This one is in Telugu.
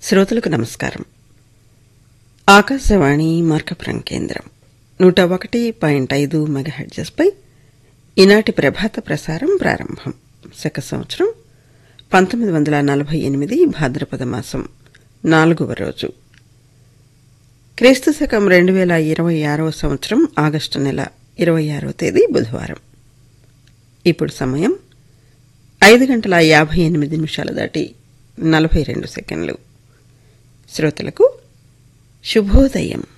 శ్రోతలకు నమస్కారం. ఆకాశవాణి మార్కపురం కేంద్రం 101.5 మెగాహెర్ట్జ్పై ఈనాటి ప్రభాత ప్రసారం ప్రారంభం. శక సంవత్సరం 1948 భాద్రపద మాసం 4వ రోజు, క్రీస్తు శకం 2026వ సంవత్సరం ఆగస్టు నెల 26వ తేదీ బుధవారం. ఇప్పుడు సమయం 5:58 దాటి 42 సెకండ్లు. శ్రోతలకు శుభోదయం.